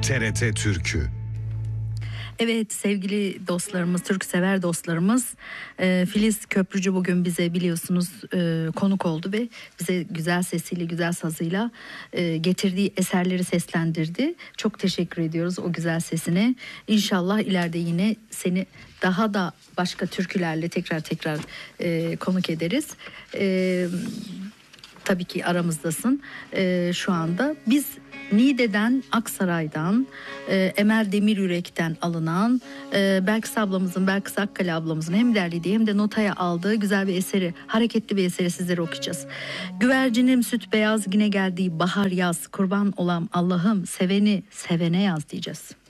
TRT Türkü. Evet sevgili dostlarımız, Türksever dostlarımız, Filiz Köprücü bugün bize biliyorsunuz konuk oldu ve bize güzel sesiyle, güzel sazıyla getirdiği eserleri seslendirdi. Çok teşekkür ediyoruz o güzel sesine. İnşallah ileride yine seni daha da başka türkülerle tekrar konuk ederiz. Tabii ki aramızdasın şu anda. Biz Niğde'den, Aksaray'dan, Emel Demiryürek'ten alınan Belkıs ablamızın, Belkıs Akkale ablamızın hem derlediği hem de notaya aldığı güzel bir eseri, hareketli bir eseri sizlere okuyacağız. Güvercinim süt beyaz yine geldiği bahar yaz, kurban olam Allah'ım seveni sevene yaz diyeceğiz.